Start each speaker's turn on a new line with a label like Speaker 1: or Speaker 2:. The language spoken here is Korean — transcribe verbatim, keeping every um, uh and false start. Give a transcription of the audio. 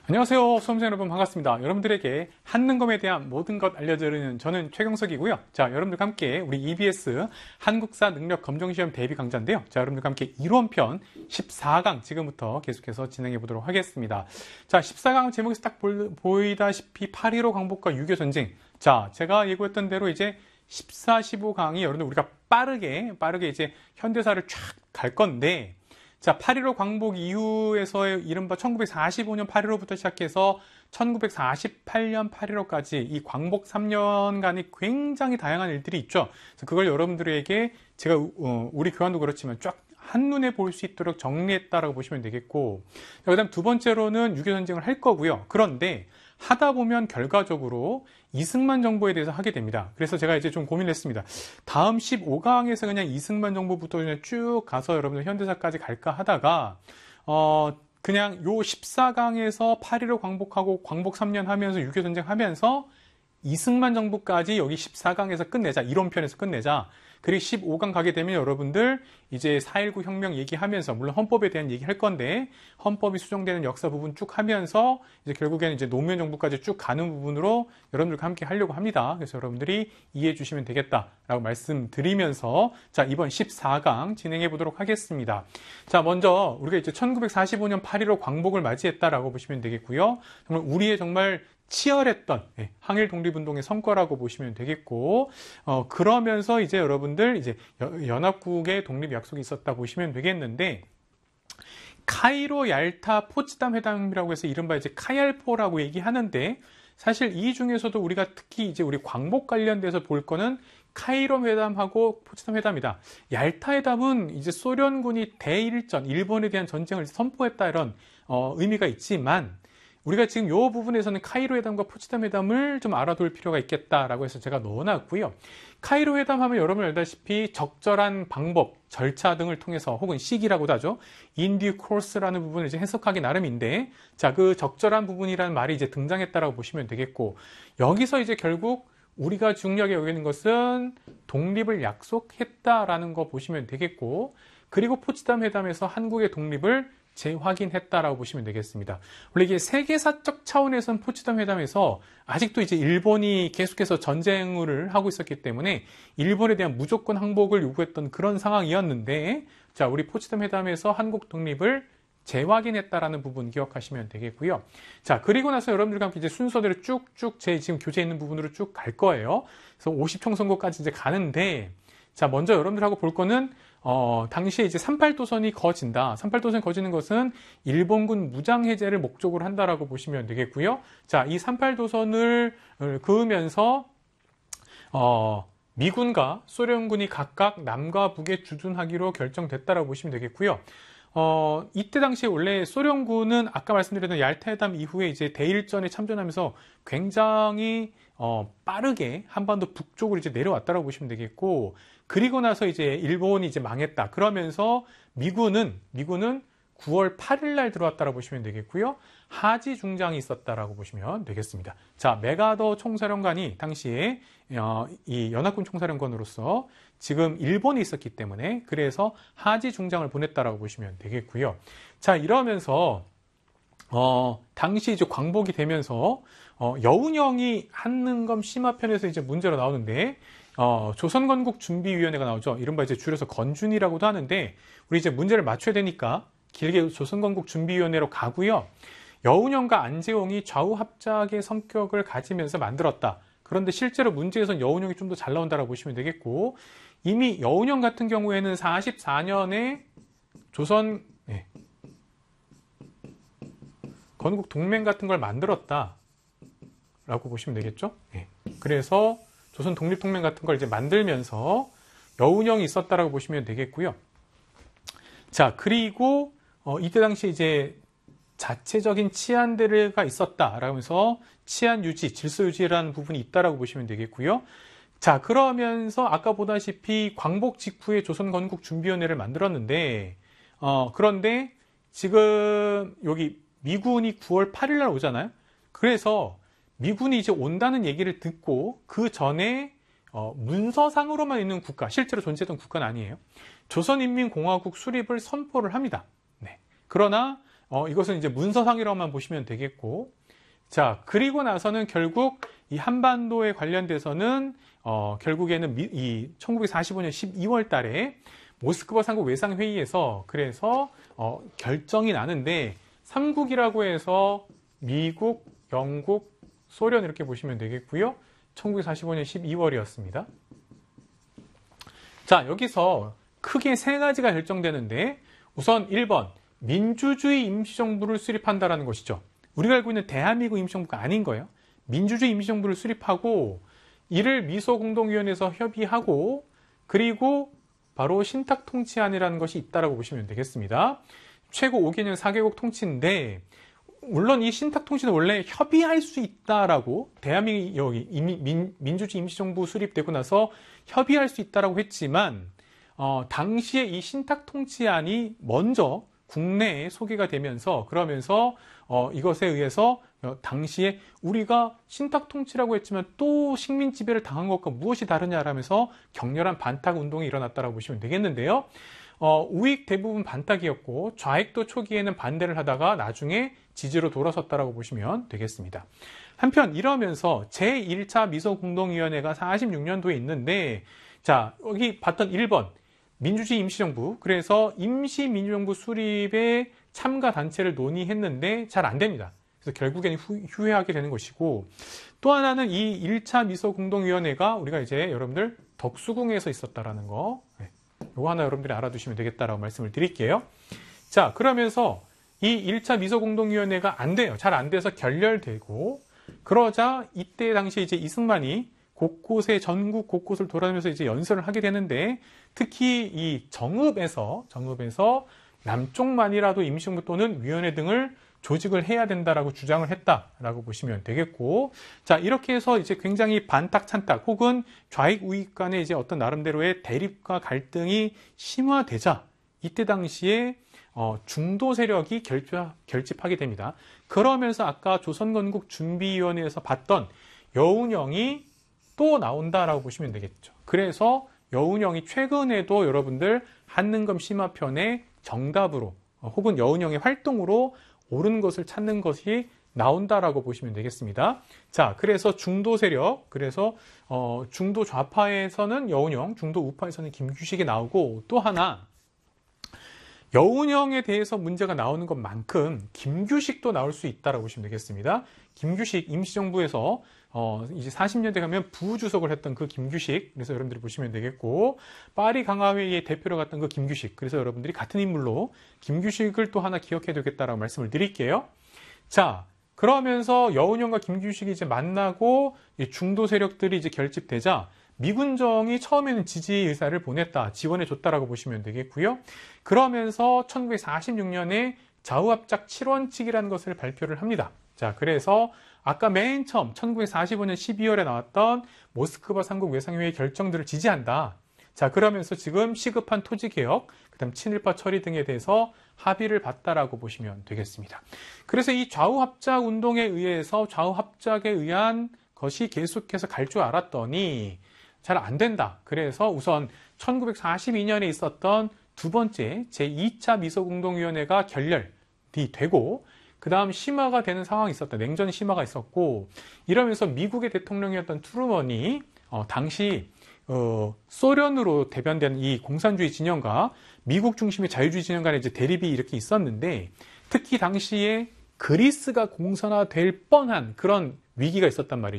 Speaker 1: 안녕하세요. 수험생 여러분 반갑습니다. 여러분들에게 한능검에 대한 모든 것 알려드리는 저는 최경석이고요. 자, 여러분들과 함께 우리 이비에스 한국사 능력 검정시험 대비 강좌인데요. 자, 여러분들과 함께 일 원편 십사 강 지금부터 계속해서 진행해 보도록 하겠습니다. 자, 십사 강 제목에서 딱 보이다시피 팔일오 광복과 유교 전쟁. 자, 제가 예고했던 대로 이제 십사, 십오 강이 여러분들 우리가 빠르게 빠르게 이제 현대사를 쫙 갈 건데, 자, 팔일오 광복 이후에서의 이른바 천구백사십오 년 팔일오부터 시작해서 천구백사십팔 년 팔일오까지 이 광복 삼 년간이 굉장히 다양한 일들이 있죠. 그래서 그걸 여러분들에게 제가 어, 우리 교환도 그렇지만 쫙 한눈에 볼 수 있도록 정리했다라고 보시면 되겠고, 그 다음 두 번째로는 유교 전쟁을 할 거고요. 그런데 하다 보면 결과적으로 이승만 정부에 대해서 하게 됩니다. 그래서 제가 이제 좀 고민을 했습니다. 다음 십오 강에서 그냥 이승만 정부부터 그냥 쭉 가서 여러분들 현대사까지 갈까 하다가, 어, 그냥 요 십사 강에서 팔일오 광복하고 광복 삼 년 하면서 유교 전쟁 하면서 이승만 정부까지 여기 십사 강에서 끝내자. 이론편에서 끝내자. 그리고 십오 강 가게 되면 여러분들 이제 사 일구 혁명 얘기하면서, 물론 헌법에 대한 얘기 할 건데, 헌법이 수정되는 역사 부분 쭉 하면서 이제 결국에는 이제 노무현 정부까지 쭉 가는 부분으로 여러분들과 함께 하려고 합니다. 그래서 여러분들이 이해해 주시면 되겠다라고 말씀드리면서, 자, 이번 십사 강 진행해 보도록 하겠습니다. 자, 먼저 우리가 이제 천구백사십오 년 팔일오 광복을 맞이했다라고 보시면 되겠고요. 정말 우리의 정말 치열했던 항일 독립운동의 성과라고 보시면 되겠고, 어, 그러면서 이제 여러분들 이제 연합국의 독립 약속이 있었다 보시면 되겠는데, 카이로 얄타 포츠담 회담이라고 해서 이른바 이제 카얄포라고 얘기하는데, 사실 이 중에서도 우리가 특히 이제 우리 광복 관련돼서 볼 거는 카이로 회담하고 포츠담 회담이다. 얄타 회담은 이제 소련군이 대일전, 일본에 대한 전쟁을 선포했다, 이런 어, 의미가 있지만, 우리가 지금 이 부분에서는 카이로 회담과 포츠담 회담을 좀 알아둘 필요가 있겠다라고 해서 제가 넣어놨고요. 카이로 회담 하면 여러분 알다시피 적절한 방법, 절차 등을 통해서, 혹은 시기라고도 하죠. in due course라는 부분을 이제 해석하기 나름인데, 자, 그 적절한 부분이라는 말이 이제 등장했다라고 보시면 되겠고, 여기서 이제 결국 우리가 중요하게 여기는 것은 독립을 약속했다라는 거 보시면 되겠고, 그리고 포츠담 회담에서 한국의 독립을 재확인했다라고 보시면 되겠습니다. 원래 이게 세계사적 차원에서는 포츠담 회담에서 아직도 이제 일본이 계속해서 전쟁을 하고 있었기 때문에 일본에 대한 무조건 항복을 요구했던 그런 상황이었는데, 자, 우리 포츠담 회담에서 한국 독립을 재확인했다라는 부분 기억하시면 되겠고요. 자, 그리고 나서 여러분들과 함께 이제 순서대로 쭉쭉 제 지금 교재에 있는 부분으로 쭉 갈 거예요. 그래서 오십 총 선고까지 이제 가는데, 자, 먼저 여러분들하고 볼 거는 어, 당시에 이제 삼팔 도선이 거진다. 삼팔 도선이 거지는 것은 일본군 무장 해제를 목적으로 한다라고 보시면 되겠고요. 자, 이 삼팔 도선을 그으면서 어, 미군과 소련군이 각각 남과 북에 주둔하기로 결정됐다라고 보시면 되겠고요. 어, 이때 당시에 원래 소련군은 아까 말씀드렸던 얄타 회담 이후에 이제 대일전에 참전하면서 굉장히 어, 빠르게 한반도 북쪽으로 이제 내려왔다라고 보시면 되겠고, 그리고 나서 이제 일본이 이제 망했다. 그러면서 미군은, 미군은 구월 팔일 날 들어왔다라고 보시면 되겠고요. 하지 중장이 있었다라고 보시면 되겠습니다. 자, 메가더 총사령관이 당시에 어, 이 연합군 총사령관으로서 지금 일본에 있었기 때문에, 그래서 하지 중장을 보냈다라고 보시면 되겠고요. 자, 이러면서 어, 당시 이제 광복이 되면서 어, 여운형이 한능검 심화편에서 이제 문제로 나오는데, 어, 조선건국준비위원회가 나오죠. 이른바 이제 줄여서 건준이라고도 하는데, 우리 이제 문제를 맞춰야 되니까 길게 조선건국준비위원회로 가고요. 여운형과 안재홍이 좌우합작의 성격을 가지면서 만들었다. 그런데 실제로 문제에서는 여운형이 좀 더 잘 나온다라고 보시면 되겠고, 이미 여운형 같은 경우에는 사십사 년에 조선 네, 건국 동맹 같은 걸 만들었다 라고 보시면 되겠죠. 네. 그래서 조선 독립동맹 같은 걸 이제 만들면서 여운형이 있었다라고 보시면 되겠고요. 자, 그리고 어, 이때 당시 이제 자체적인 치안대가 있었다라고 해서 치안 유지, 질서 유지라는 부분이 있다라고 보시면 되겠고요. 자, 그러면서 아까 보다시피 광복 직후에 조선건국준비위원회를 만들었는데, 어, 그런데 지금 여기 미군이 구월 팔일 날 오잖아요. 그래서 미군이 이제 온다는 얘기를 듣고 그 전에 어, 문서상으로만 있는 국가, 실제로 존재했던 국가는 아니에요. 조선인민공화국 수립을 선포를 합니다. 네. 그러나 어, 이것은 이제 문서상이라고만 보시면 되겠고, 자, 그리고 나서는 결국 이 한반도에 관련돼서는 어, 결국에는 미, 이 천구백사십오 년 십이월 달에 모스크바 삼국 외상회의에서 그래서 어, 결정이 나는데 삼국이라고 해서 미국, 영국, 소련 이렇게 보시면 되겠고요. 천구백사십오 년 십이월이었습니다. 자, 여기서 크게 세 가지가 결정되는데 우선 일 번 민주주의 임시정부를 수립한다라는 것이죠. 우리가 알고 있는 대한민국 임시정부가 아닌 거예요. 민주주의 임시정부를 수립하고 이를 미소공동위원회에서 협의하고 그리고 바로 신탁통치안이라는 것이 있다라고 보시면 되겠습니다. 최고 오 개년 사 개국 통치인데 물론 이 신탁통치는 원래 협의할 수 있다라고 대한민국 여기 민, 민주주의 임시정부 수립되고 나서 협의할 수 있다라고 했지만 어, 당시에 이 신탁통치안이 먼저 국내에 소개가 되면서 그러면서 어, 이것에 의해서 어, 당시에 우리가 신탁통치라고 했지만 또 식민 지배를 당한 것과 무엇이 다르냐라면서 격렬한 반탁 운동이 일어났다라고 보시면 되겠는데요. 어, 우익 대부분 반탁이었고 좌익도 초기에는 반대를 하다가 나중에 지지로 돌아섰다라고 보시면 되겠습니다. 한편 이러면서 제일 차 미소공동위원회가 사십육 년도에 있는데 자 여기 봤던 일 번 민주주의 임시정부 그래서 임시민주정부 수립에 참가 단체를 논의했는데 잘 안 됩니다. 그래서 결국에는 후, 후회하게 되는 것이고 또 하나는 이 일 차 미소공동위원회가 우리가 이제 여러분들 덕수궁에서 있었다라는 거 네. 이거 하나 여러분들이 알아두시면 되겠다라고 말씀을 드릴게요. 자 그러면서 이 일 차 미소공동위원회가 안 돼요. 잘 안 돼서 결렬되고 그러자 이때 당시에 이제 이승만이 곳곳에 전국 곳곳을 돌아다니면서 이제 연설을 하게 되는데 특히 이 정읍에서 정읍에서 남쪽만이라도 임시정부 또는 위원회 등을 조직을 해야 된다라고 주장을 했다라고 보시면 되겠고 자 이렇게 해서 이제 굉장히 반탁 찬탁 혹은 좌익 우익 간의 이제 어떤 나름대로의 대립과 갈등이 심화되자 이때 당시에 어, 중도 세력이 결집, 결집하게 됩니다. 그러면서 아까 조선건국 준비위원회에서 봤던 여운형이 또 나온다라고 보시면 되겠죠. 그래서 여운형이 최근에도 여러분들 한능검 심화편의 정답으로 혹은 여운형의 활동으로 옳은 것을 찾는 것이 나온다라고 보시면 되겠습니다. 자, 그래서 중도 세력, 그래서 어, 중도 좌파에서는 여운형, 중도 우파에서는 김규식이 나오고 또 하나 여운형에 대해서 문제가 나오는 것만큼 김규식도 나올 수 있다라고 보시면 되겠습니다. 김규식 임시정부에서 어, 이제 사십 년대 가면 부주석을 했던 그 김규식, 그래서 여러분들이 보시면 되겠고, 파리 강화회의의 대표로 갔던 그 김규식, 그래서 여러분들이 같은 인물로 김규식을 또 하나 기억해야 되겠다라고 말씀을 드릴게요. 자, 그러면서 여운형과 김규식이 이제 만나고 중도 세력들이 이제 결집되자 미군정이 처음에는 지지 의사를 보냈다, 지원해줬다라고 보시면 되겠고요. 그러면서 천구백사십육 년에 좌우합작 칠 원칙이라는 것을 발표를 합니다. 자, 그래서 아까 맨 처음 천구백사십오 년 십이월에 나왔던 모스크바 삼국 외상회의 결정들을 지지한다. 자, 그러면서 지금 시급한 토지개혁, 그 다음 친일파 처리 등에 대해서 합의를 봤다라고 보시면 되겠습니다. 그래서 이 좌우합작 운동에 의해서 좌우합작에 의한 것이 계속해서 갈 줄 알았더니 잘 안 된다. 그래서 우선 천구백사십이 년에 있었던 두 번째 제이 차 미소공동위원회가 결렬이 되고 그 다음 심화가 되는 상황이 있었다. 냉전 심화가 있었고 이러면서 미국의 대통령이었던 트루먼이 어, 당시 어, 소련으로 대변된 이 공산주의 진영과 미국 중심의 자유주의 진영 간의 이제 대립이 이렇게 있었는데 특히 당시에 그리스가 공산화될 뻔한 그런 위기가 있었단 말이죠.